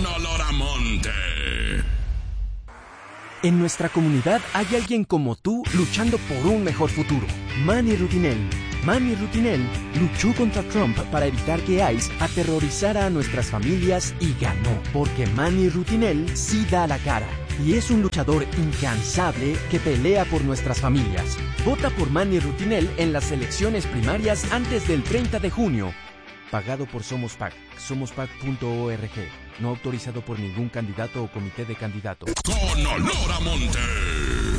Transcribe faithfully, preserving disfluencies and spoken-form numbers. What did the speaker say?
Con olor a monte. En nuestra comunidad hay alguien como tú luchando por un mejor futuro. Manny Rutinel. Manny Rutinel luchó contra Trump para evitar que ICE aterrorizara a nuestras familias y ganó. Porque Manny Rutinel sí da la cara. Y es un luchador incansable que pelea por nuestras familias. Vota por Manny Rutinel en las elecciones primarias antes del treinta de junio. Pagado por Somos P A C. somos pac punto org. No autorizado por ningún candidato o comité de candidatos. Con olor a monte.